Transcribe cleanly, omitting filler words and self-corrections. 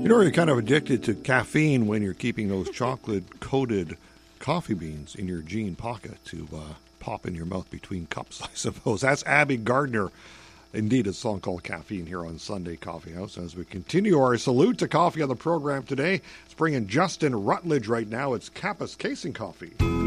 You're kind of addicted to caffeine when you're keeping those chocolate-coated coffee beans in your jean pocket to pop in your mouth between cups, I suppose. That's Abby Gardner. Indeed, a song called Caffeine here on Sunday Coffee House. As we continue our salute to coffee on the program today, it's bringing Justin Rutledge right now. It's Kappa's Casing Coffee.